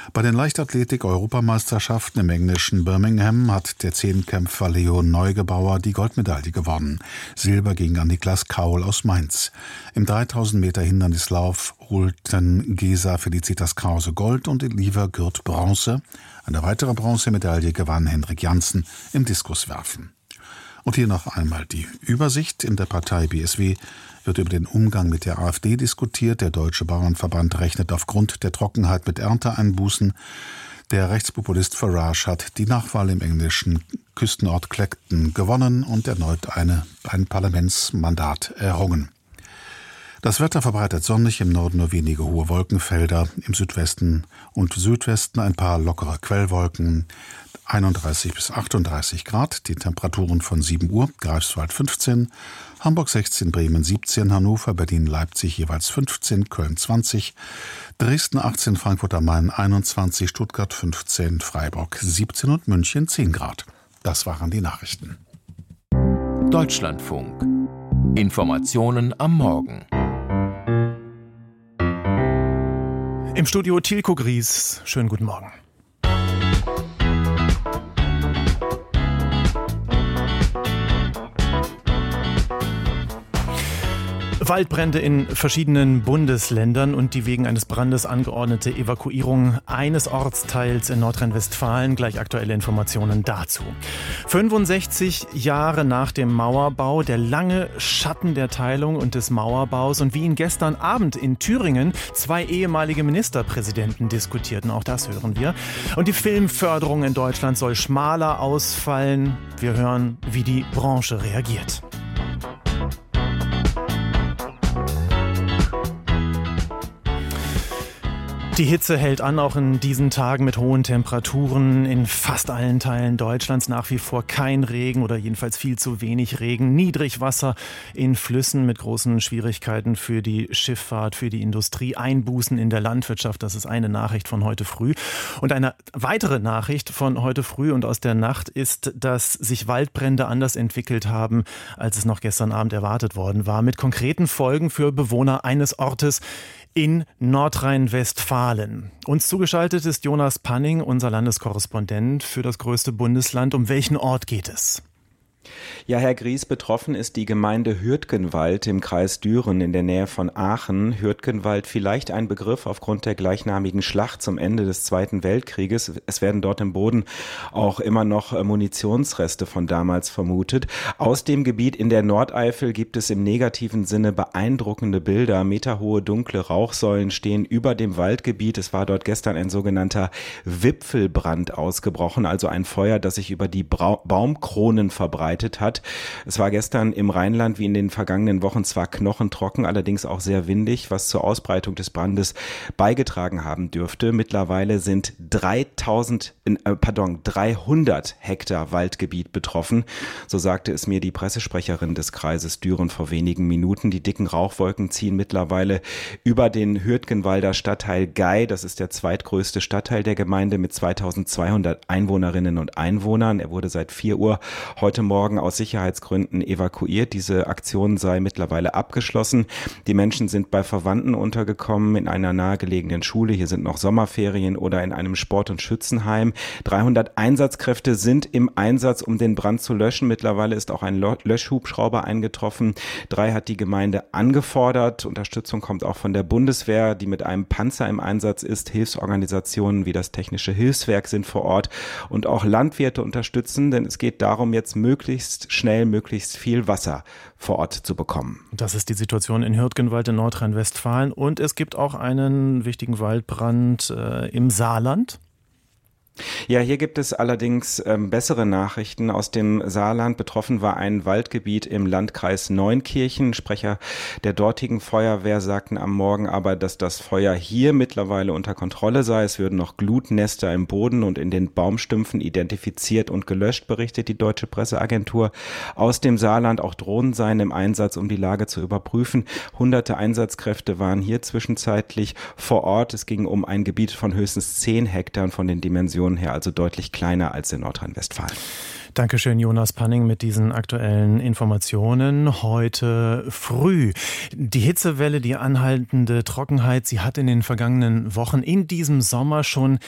Bei den Leichtathletik-Europameisterschaften im englischen Birmingham hat der Zehnkämpfer Leon Neugebauer die Goldmedaille gewonnen. Silber ging an Niklas Kaul aus Mainz. Im 3000 Meter Hindernislauf holten Gesa Felicitas Krause Gold und Eliva Gürt Bronze. Eine weitere Bronzemedaille gewann Henrik Janssen im Diskuswerfen. Und hier noch einmal die Übersicht. In der Partei BSW wird über den Umgang mit der AfD diskutiert. Der Deutsche Bauernverband rechnet aufgrund der Trockenheit mit Ernteeinbußen. Der Rechtspopulist Farage hat die Nachwahl im englischen Küstenort Clacton gewonnen und erneut ein Parlamentsmandat errungen. Das Wetter verbreitet sonnig, im Norden nur wenige hohe Wolkenfelder, im Südwesten und Südwesten ein paar lockere Quellwolken, 31 bis 38 Grad, die Temperaturen von 7 Uhr, Greifswald 15, Hamburg 16, Bremen 17, Hannover, Berlin, Leipzig jeweils 15, Köln 20, Dresden 18, Frankfurt am Main 21, Stuttgart 15, Freiburg 17 und München 10 Grad. Das waren die Nachrichten. Deutschlandfunk. Informationen am Morgen. Im Studio Tilko Gries. Schönen guten Morgen. Waldbrände in verschiedenen Bundesländern und die wegen eines Brandes angeordnete Evakuierung eines Ortsteils in Nordrhein-Westfalen. Gleich aktuelle Informationen dazu. 65 Jahre nach dem Mauerbau, der lange Schatten der Teilung und des Mauerbaus und wie ihn gestern Abend in Thüringen 2 ehemalige Ministerpräsidenten diskutierten. Auch das hören wir. Und die Filmförderung in Deutschland soll schmaler ausfallen. Wir hören, wie die Branche reagiert. Die Hitze hält an, auch in diesen Tagen mit hohen Temperaturen in fast allen Teilen Deutschlands. Nach wie vor kein Regen oder jedenfalls viel zu wenig Regen. Niedrigwasser in Flüssen mit großen Schwierigkeiten für die Schifffahrt, für die Industrie. Einbußen in der Landwirtschaft, das ist eine Nachricht von heute früh. Und eine weitere Nachricht von heute früh und aus der Nacht ist, dass sich Waldbrände anders entwickelt haben, als es noch gestern Abend erwartet worden war. Mit konkreten Folgen für Bewohner eines Ortes in Nordrhein-Westfalen. Uns zugeschaltet ist Jonas Panning, unser Landeskorrespondent für das größte Bundesland. Um welchen Ort geht es? Ja, Herr Gries, betroffen ist die Gemeinde Hürtgenwald im Kreis Düren in der Nähe von Aachen. Hürtgenwald, vielleicht ein Begriff aufgrund der gleichnamigen Schlacht zum Ende des Zweiten Weltkrieges. Es werden dort im Boden auch immer noch Munitionsreste von damals vermutet. Aus dem Gebiet in der Nordeifel gibt es im negativen Sinne beeindruckende Bilder. Meterhohe dunkle Rauchsäulen stehen über dem Waldgebiet. Es war dort gestern ein sogenannter Wipfelbrand ausgebrochen, also ein Feuer, das sich über die Baumkronen verbreitet hat. Es war gestern im Rheinland wie in den vergangenen Wochen zwar knochentrocken, allerdings auch sehr windig, was zur Ausbreitung des Brandes beigetragen haben dürfte. Mittlerweile sind 300 Hektar Waldgebiet betroffen. So sagte es mir die Pressesprecherin des Kreises Düren vor wenigen Minuten. Die dicken Rauchwolken ziehen mittlerweile über den Hürtgenwalder Stadtteil Gei. Das ist der zweitgrößte Stadtteil der Gemeinde mit 2200 Einwohnerinnen und Einwohnern. Er wurde seit 4 Uhr heute Morgen aus Sicherheitsgründen evakuiert. Diese Aktion sei mittlerweile abgeschlossen. Die Menschen sind bei Verwandten untergekommen, in einer nahegelegenen Schule. Hier sind noch Sommerferien oder in einem Sport- und Schützenheim. 300 Einsatzkräfte sind im Einsatz, um den Brand zu löschen. Mittlerweile ist auch ein Löschhubschrauber eingetroffen. 3 hat die Gemeinde angefordert. Unterstützung kommt auch von der Bundeswehr, die mit einem Panzer im Einsatz ist. Hilfsorganisationen wie das Technische Hilfswerk sind vor Ort und auch Landwirte unterstützen, denn es geht darum, jetzt möglichst schnell, möglichst viel Wasser vor Ort zu bekommen. Das ist die Situation in Hürtgenwald in Nordrhein-Westfalen. Und es gibt auch einen wichtigen Waldbrand im Saarland. Ja, hier gibt es allerdings bessere Nachrichten aus dem Saarland. Betroffen war ein Waldgebiet im Landkreis Neunkirchen. Sprecher der dortigen Feuerwehr sagten am Morgen aber, dass das Feuer hier mittlerweile unter Kontrolle sei. Es würden noch Glutnester im Boden und in den Baumstümpfen identifiziert und gelöscht, berichtet die Deutsche Presseagentur. Aus dem Saarland auch Drohnen seien im Einsatz, um die Lage zu überprüfen. Hunderte Einsatzkräfte waren hier zwischenzeitlich vor Ort. Es ging um ein Gebiet von höchstens 10 Hektar von den Dimensionen her, also deutlich kleiner als in Nordrhein-Westfalen. Dankeschön, Jonas Panning, mit diesen aktuellen Informationen heute früh. Die Hitzewelle, die anhaltende Trockenheit, sie hat in den vergangenen Wochen in diesem Sommer schon